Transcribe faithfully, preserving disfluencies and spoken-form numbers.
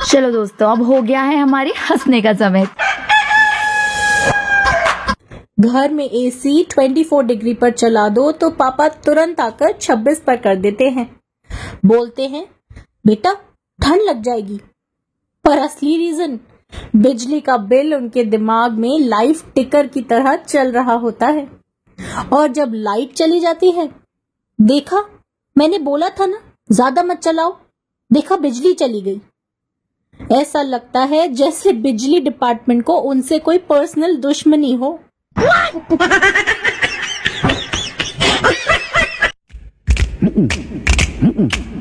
चलो दोस्तों, अब हो गया है हमारी हंसने का समय। घर में एसी चौबीस डिग्री पर चला दो तो पापा तुरंत आकर छब्बीस पर कर देते हैं। बोलते हैं बेटा ठंड लग जाएगी, पर असली रीजन बिजली का बिल उनके दिमाग में लाइफ टिकर की तरह चल रहा होता है। और जब लाइट चली जाती है, देखा मैंने बोला था ना ज्यादा मत चलाओ, देखा बिजली चली गई। ऐसा लगता है जैसे बिजली डिपार्टमेंट को उनसे कोई पर्सनल दुश्मनी हो। Mm-mm. Mm-mm.